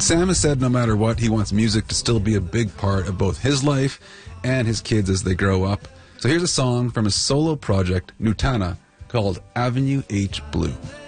Sam has said no matter what, he wants music to still be a big part of both his life and his kids as they grow up. So here's a song from his solo project, Nutana, called Avenue H Blue.